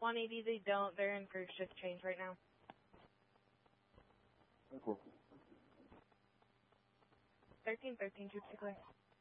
180, they don't. They're in first shift change right now. Cool. 1313, troops to clear.